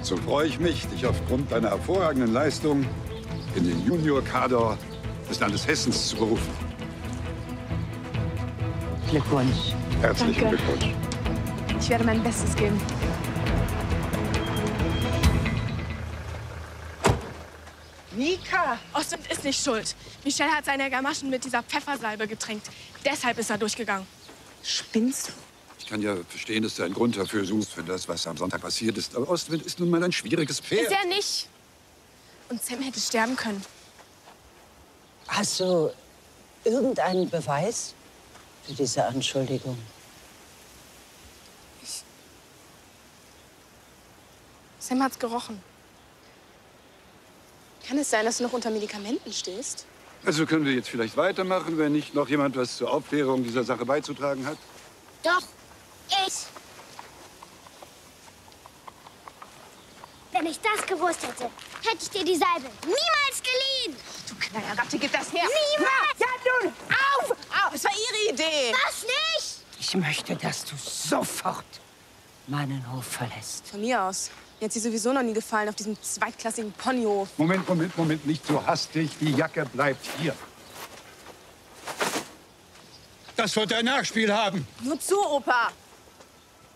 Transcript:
So freue ich mich, dich aufgrund deiner hervorragenden Leistung in den Juniorkader des Landes Hessens zu berufen. Glückwunsch. Herzlichen Danke. Glückwunsch. Ich werde mein Bestes geben. Mika! Ostwind ist nicht schuld. Michelle hat seine Gamaschen mit dieser Pfeffersalbe getränkt. Deshalb ist er durchgegangen. Spinnst du? Ich kann ja verstehen, dass du einen Grund dafür suchst, für das, was am Sonntag passiert ist. Aber Ostwind ist nun mal ein schwieriges Pferd. Ist er nicht. Und Sam hätte sterben können. Hast du irgendeinen Beweis für diese Anschuldigung? Sam hat's gerochen. Kann es sein, dass du noch unter Medikamenten stehst? Also können wir jetzt vielleicht weitermachen, wenn nicht noch jemand was zur Aufklärung dieser Sache beizutragen hat? Doch, ich. Wenn ich das gewusst hätte, hätte ich dir die Salbe niemals geliehen. Du kleine Ratte, gib das her! Niemals! Ja, nun, auf! Auf! Es war Ihre Idee! Was nicht? Ich möchte, dass du sofort meinen Hof verlässt. Von mir aus. Mir hat sie sowieso noch nie gefallen auf diesem zweitklassigen Ponyhof. Moment, nicht so hastig. Die Jacke bleibt hier. Das wird ein Nachspiel haben. Nur zu, Opa.